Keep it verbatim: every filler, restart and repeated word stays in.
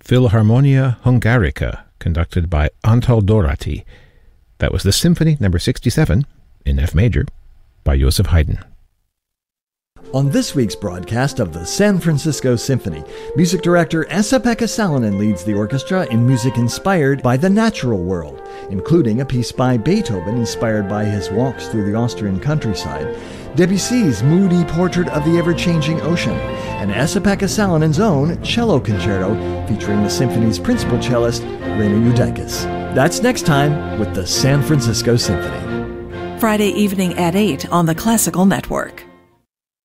Philharmonia Hungarica, conducted by Antal Dorati. That was the Symphony number sixty-seven, in F major, by Joseph Haydn. On this week's broadcast of the San Francisco Symphony, music director Esa-Pekka Salonen leads the orchestra in music inspired by the natural world, including a piece by Beethoven inspired by his walks through the Austrian countryside, Debussy's moody portrait of the ever-changing ocean, and Esa-Pekka Salonen's own cello concerto featuring the symphony's principal cellist, Reina Judakis. That's next time with the San Francisco Symphony. Friday evening at eight on the Classical Network.